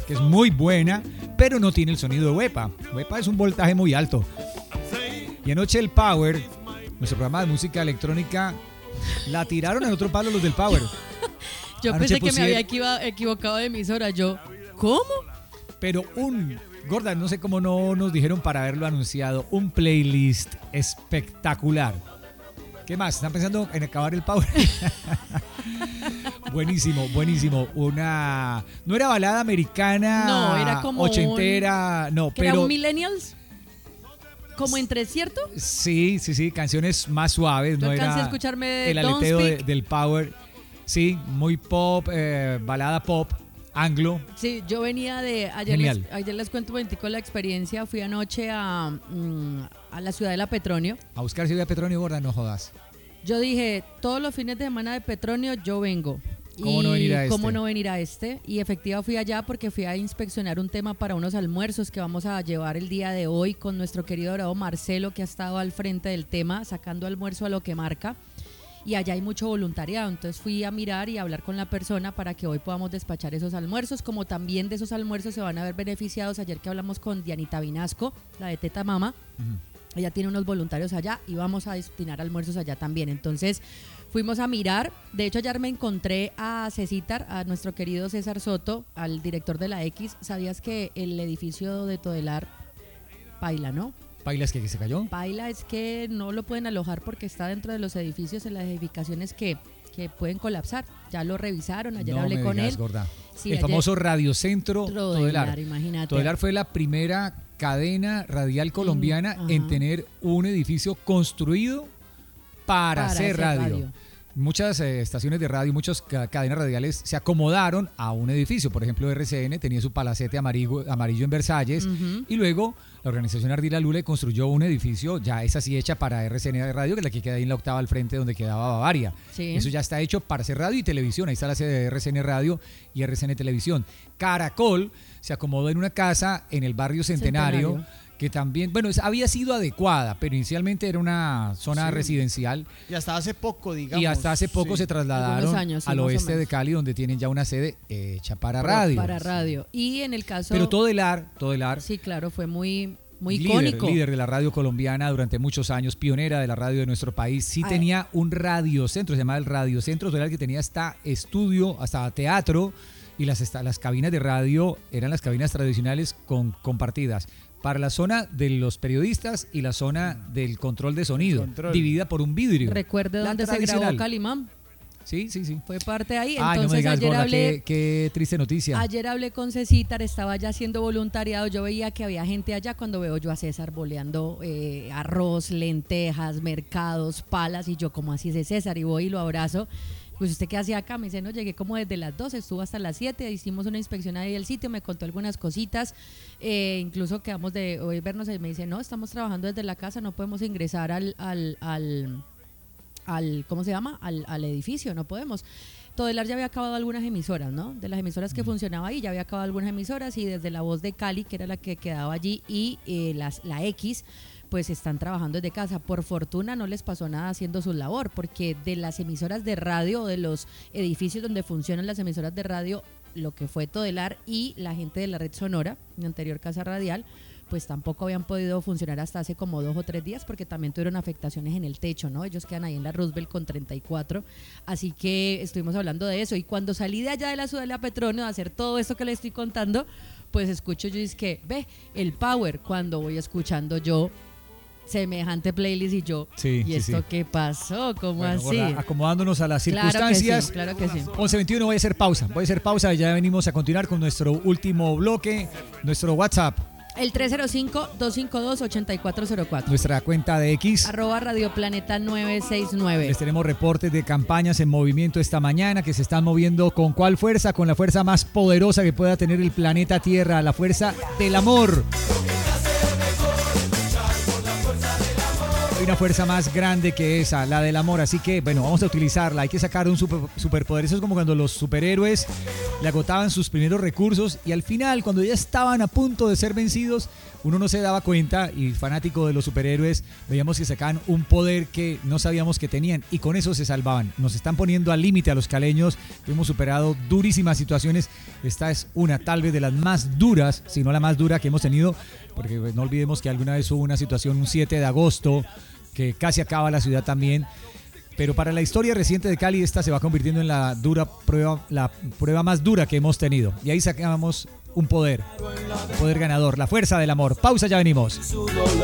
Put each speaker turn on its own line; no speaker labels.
que es muy buena, pero no tiene el sonido de Wepa. Wepa es un voltaje muy alto. Y anoche el Power, nuestro programa de música electrónica, la tiraron en otro palo los del Power.
Yo
Anoche
pensé que me había equivocado de emisora. Yo, ¿cómo?
Pero Gorda, no sé cómo no nos dijeron para haberlo anunciado, un playlist espectacular. ¿Qué más? ¿Están pensando en acabar el Power? Buenísimo. No era balada americana.
No, era como
ochentera. No,
pero
pero.
¿Era un millennials? ¿Como entre, cierto?
Sí, canciones más suaves.
Yo
no
alcancé
era
a escucharme
el
Don't
aleteo
Speak.
del Power. Sí, muy pop, balada pop, anglo.
Sí, yo venía de... Ayer les cuento un momentico la experiencia. Fui anoche a la ciudad de la Petronio.
A buscar Ciudad de Petronio, Gorda, no jodas.
Yo dije, todos los fines de semana de Petronio yo vengo.
¿Cómo no venir a este?
¿Cómo no venir a este? Y efectivamente fui allá porque fui a inspeccionar un tema para unos almuerzos que vamos a llevar el día de hoy con nuestro querido dorado Marcelo, que ha estado al frente del tema, sacando almuerzo a lo que marca. Y allá hay mucho voluntariado, entonces fui a mirar y a hablar con la persona para que hoy podamos despachar esos almuerzos, como también de esos almuerzos se van a ver beneficiados. Ayer que hablamos con Dianita Vinasco, la de Teta Mama, ella tiene unos voluntarios allá y vamos a destinar almuerzos allá también. Entonces fuimos a mirar. De hecho ayer me encontré a Cecitar, a nuestro querido César Soto, al director de la X. ¿Sabías que el edificio de Todelar paila, no?
¿Paila es que se cayó?
Paila es que no lo pueden alojar porque está dentro de los edificios, en las edificaciones que pueden colapsar. Ya lo revisaron, ayer hablé con él.
Gorda.
Sí,
el famoso radiocentro Todelar.
Imagínate.
Todelar fue la primera cadena radial colombiana en tener un edificio construido para hacer radio. Muchas estaciones de radio, muchas cadenas radiales se acomodaron a un edificio. Por ejemplo, RCN tenía su palacete amarillo en Versalles y luego la organización Ardila Lule construyó un edificio, ya es así hecha para RCN de radio, que es la que queda ahí en la octava al frente donde quedaba Bavaria. Sí. Eso ya está hecho para hacer radio y televisión. Ahí está la sede de RCN Radio y RCN Televisión. Caracol se acomodó en una casa en el barrio Centenario. Que también, bueno, había sido adecuada, pero inicialmente era una zona residencial.
Y hasta hace poco, digamos.
Y hasta hace poco se trasladaron al oeste de Cali, donde tienen ya una sede hecha para radio.
Para radio. Y en el caso...
Pero Todelar.
Sí, claro, fue muy icónico.
Líder de la radio colombiana durante muchos años, pionera de la radio de nuestro país. Sí tenía un radiocentro, se llamaba el Radiocentro Todelar, que tenía hasta estudio, hasta teatro, y las cabinas de radio eran las cabinas tradicionales compartidas para la zona de los periodistas y la zona del control de sonido, dividida por un vidrio.
¿Recuerde dónde se grabó Calimán?
Sí.
Fue parte ahí.
Entonces, no me digas, ayer hablé, qué triste noticia.
Ayer hablé con Cecitar, estaba ya haciendo voluntariado. Yo veía que había gente allá cuando veo yo a César boleando arroz, lentejas, mercados, palas. Y yo, ¿cómo así es César? Y voy y lo abrazo. Pues usted qué hacía acá, me dice, no, llegué como desde las 12, estuvo hasta las 7, hicimos una inspección ahí del sitio, me contó algunas cositas, incluso quedamos de hoy vernos y me dice, no, estamos trabajando desde la casa, no podemos ingresar al ¿cómo se llama? Al edificio, no podemos. Todelar ya había acabado algunas emisoras, ¿no? De las emisoras que funcionaba ahí, ya había acabado algunas emisoras y desde La Voz de Cali, que era la que quedaba allí, y la X, pues están trabajando desde casa. Por fortuna no les pasó nada haciendo su labor, porque de las emisoras de radio, de los edificios donde funcionan las emisoras de radio, lo que fue Todelar y la gente de la Red Sonora, mi anterior casa radial, pues tampoco habían podido funcionar hasta hace como 2 o 3 días porque también tuvieron afectaciones en el techo, ¿no? Ellos quedan ahí en la Roosevelt con 34, así que estuvimos hablando de eso. Y cuando salí de allá de la ciudad de la Petronio de hacer todo esto que les estoy contando, pues escucho yo, es que, ve, el Power, cuando voy escuchando yo semejante playlist y yo, ¿y esto qué pasó? ¿Cómo así?
Acomodándonos a las circunstancias.
Claro que sí.
11:21, voy a hacer pausa y ya venimos a continuar con nuestro último bloque, nuestro WhatsApp.
El 305-252-8404.
Nuestra cuenta de X.
@Radioplaneta 969.
Les tenemos reportes de campañas en movimiento esta mañana que se están moviendo con cuál fuerza, con la fuerza más poderosa que pueda tener el planeta Tierra, la fuerza del amor. Hay una fuerza más grande que esa, la del amor, así que bueno, vamos a utilizarla. Hay que sacar un superpoder. Eso es como cuando los superhéroes le agotaban sus primeros recursos y al final, cuando ya estaban a punto de ser vencidos, uno no se daba cuenta y fanático de los superhéroes, veíamos que sacaban un poder que no sabíamos que tenían y con eso se salvaban. Nos están poniendo al límite a los caleños, hemos superado durísimas situaciones. Esta es una tal vez de las más duras, si no la más dura que hemos tenido, porque no olvidemos que alguna vez hubo una situación un 7 de agosto que casi acaba la ciudad también. Pero para la historia reciente de Cali, esta se va convirtiendo en la prueba más dura que hemos tenido. Y ahí sacamos un poder ganador, la fuerza del amor. Pausa, ya venimos.